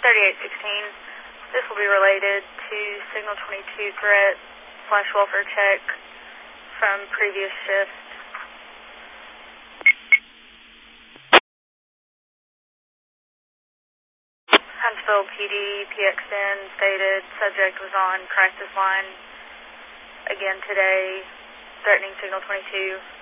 3816. This will be related to Signal 22 threat / welfare check from previous shift. Huntsville PD, PXN stated subject was on crisis line again today, threatening Signal 22.